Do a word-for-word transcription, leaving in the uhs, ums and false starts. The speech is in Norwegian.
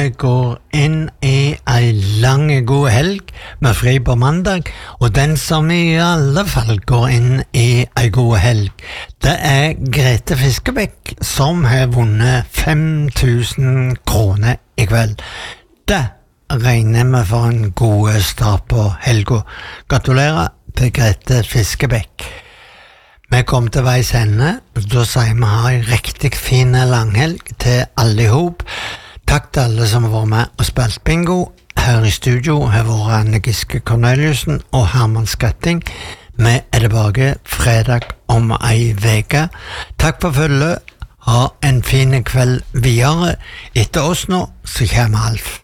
Vi går inn i en lang, god helg med fri på mandag, og den som i alle fall går inn i en god helg, det er Grete Fiskebæk, som har vunnet fem tusen kroner i kveld. Det regner vi for en god start på helga. Gratulerer til Grete Fiskebæk. Vi kom til veis ende, da sier vi ha en riktig fin langhelg til alle ihop. Takk til alle som har vært med og spilt bingo. Her i studio har vært Anne Giske Corneliusen og Herman Skatting. Vi er tilbake fredag om ei veke. Takk for følget. Ha en fin kveld videre. Etter oss nå, så kommer Alf.